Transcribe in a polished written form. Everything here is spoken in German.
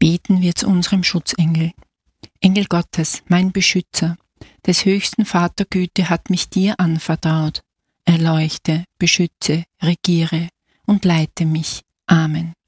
Beten wir zu unserem Schutzengel. Engel Gottes, mein Beschützer, des höchsten Vatergüte hat mich dir anvertraut. Erleuchte, beschütze, regiere und leite mich. Amen.